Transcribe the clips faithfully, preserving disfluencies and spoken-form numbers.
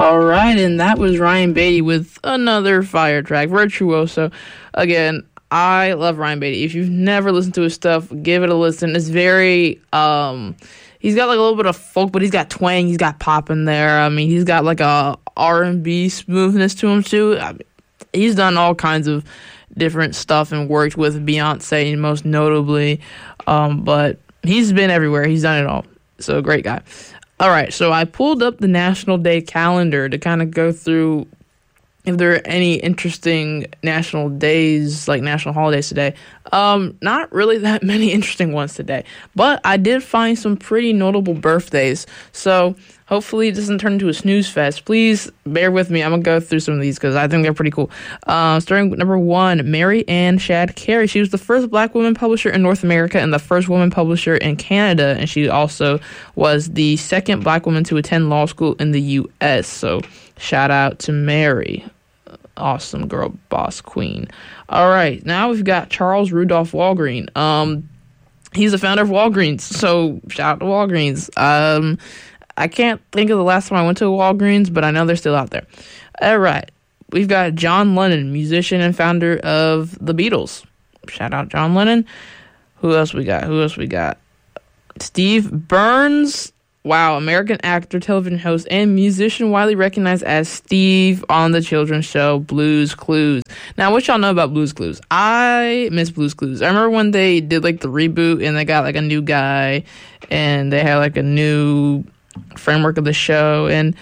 All right, and that was Ryan Beatty with another fire track, Virtuoso. Again, I love Ryan Beatty. If you've never listened to his stuff, give it a listen. It's very, um, he's got like a little bit of folk, but he's got twang, he's got pop in there. I mean, he's got like a R and B smoothness to him too. I mean, he's done all kinds of different stuff and worked with Beyonce most notably, um, but he's been everywhere. He's done it all. So, great guy. All right, so I pulled up the National Day calendar to kind of go through if there are any interesting national days, like national holidays today. Um, not really that many interesting ones today, but I did find some pretty notable birthdays. So hopefully it doesn't turn into a snooze fest. Please bear with me. I'm going to go through some of these because I think they're pretty cool. Uh, starting with number one, Mary Ann Shadd Cary. She was the first black woman publisher in North America and the first woman publisher in Canada. And she also was the second black woman to attend law school in the U S. So shout out to Mary. Awesome girl, boss queen. All right, now we've got Charles Rudolph Walgreen. Um, he's the founder of Walgreens. So shout out to Walgreens. Um, I can't think of the last time I went to a Walgreens, but I know they're still out there. All right. We've got John Lennon, musician and founder of the Beatles. Shout out John Lennon. Who else we got? Who else we got? Steve Burns. Wow, American actor, television host, and musician widely recognized as Steve on the children's show Blue's Clues. Now, what y'all know about Blue's Clues? I miss Blue's Clues. I remember when they did like the reboot and they got like a new guy and they had like a new framework of the show, and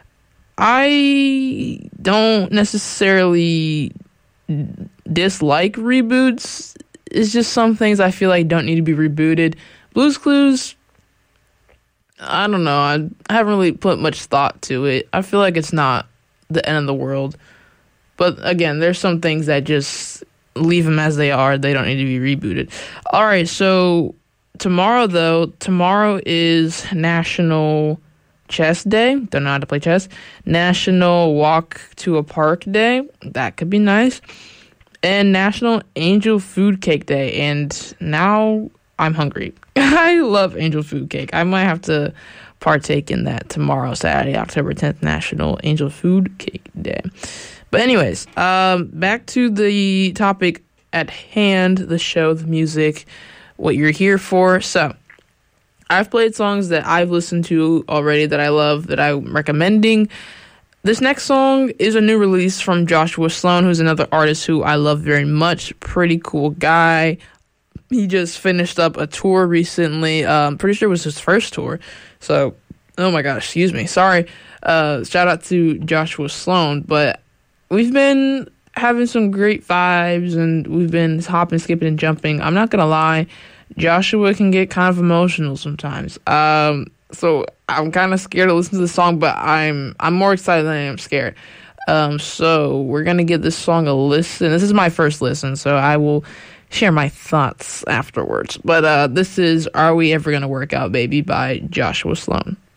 I don't necessarily dislike reboots. It's just some things I feel like don't need to be rebooted. Blue's Clues, I don't know. I, I haven't really put much thought to it. I feel like it's not the end of the world. But again, there's some things that just leave them as they are. They don't need to be rebooted. All right, so tomorrow, though, tomorrow is National Chess Day. Don't know how to play chess. National Walk to a Park Day. That could be nice. And National Angel Food Cake Day. And now I'm hungry. I love angel food cake. I might have to partake in that tomorrow, Saturday, October tenth, National Angel Food Cake Day. But anyways, um, back to the topic at hand, the show, the music, what you're here for. So I've played songs that I've listened to already that I love, that I'm recommending. This next song is a new release from Joshua Sloan, who's another artist who I love very much. Pretty cool guy. He just finished up a tour recently. Uh, I'm pretty sure it was his first tour. So, oh my gosh, excuse me. Sorry. Uh, shout out to Joshua Sloan. But we've been having some great vibes, and we've been hopping, skipping, and jumping. I'm not going to lie. Joshua can get kind of emotional sometimes. Um, so I'm kind of scared to listen to the song, but I'm I'm more excited than I am scared. Um, so we're going to give this song a listen. This is my first listen, so I will share my thoughts afterwards. But uh, this is Are We Ever Gonna Work Out, Baby by Joshua Sloan.